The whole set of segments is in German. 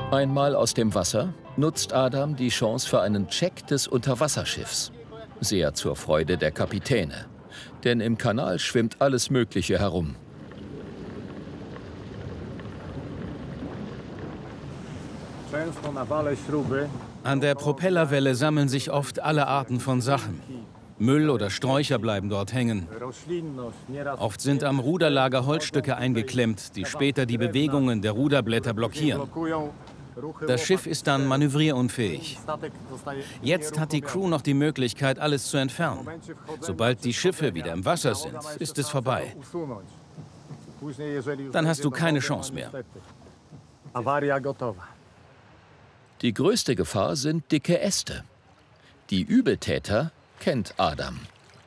Einmal aus dem Wasser nutzt Adam die Chance für einen Check des Unterwasserschiffs. Sehr zur Freude der Kapitäne. Denn im Kanal schwimmt alles Mögliche herum. An der Propellerwelle sammeln sich oft alle Arten von Sachen. Müll oder Sträucher bleiben dort hängen. Oft sind am Ruderlager Holzstücke eingeklemmt, die später die Bewegungen der Ruderblätter blockieren. Das Schiff ist dann manövrierunfähig. Jetzt hat die Crew noch die Möglichkeit, alles zu entfernen. Sobald die Schiffe wieder im Wasser sind, ist es vorbei. Dann hast du keine Chance mehr. Die größte Gefahr sind dicke Äste. Die Übeltäter kennt Adam.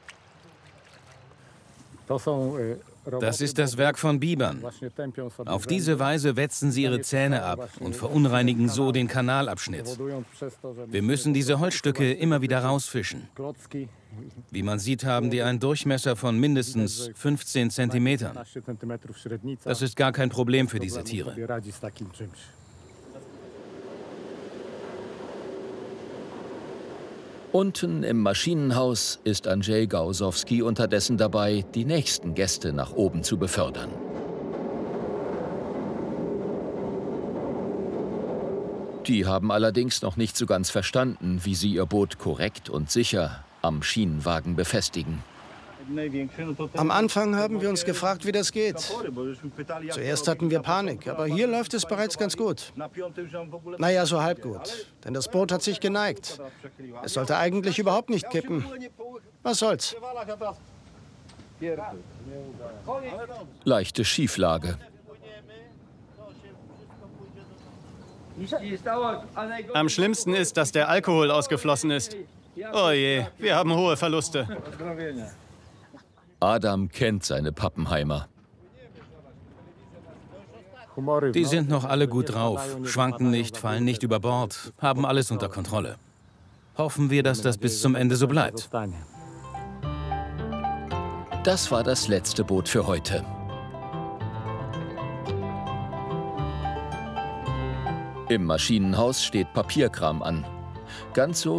Das ist das Werk von Bibern. Auf diese Weise wetzen sie ihre Zähne ab und verunreinigen so den Kanalabschnitt. Wir müssen diese Holzstücke immer wieder rausfischen. Wie man sieht, haben die einen Durchmesser von mindestens 15 Zentimetern. Das ist gar kein Problem für diese Tiere. Unten im Maschinenhaus ist Andrzej Gausowski unterdessen dabei, die nächsten Gäste nach oben zu befördern. Die haben allerdings noch nicht so ganz verstanden, wie sie ihr Boot korrekt und sicher am Schienenwagen befestigen. Am Anfang haben wir uns gefragt, wie das geht. Zuerst hatten wir Panik, aber hier läuft es bereits ganz gut. Naja, so halb gut, denn das Boot hat sich geneigt. Es sollte eigentlich überhaupt nicht kippen. Was soll's? Leichte Schieflage. Am schlimmsten ist, dass der Alkohol ausgeflossen ist. Oh je, wir haben hohe Verluste. Adam kennt seine Pappenheimer. Die sind noch alle gut drauf, schwanken nicht, fallen nicht über Bord, haben alles unter Kontrolle. Hoffen wir, dass das bis zum Ende so bleibt. Das war das letzte Boot für heute. Im Maschinenhaus steht Papierkram an. Ganz so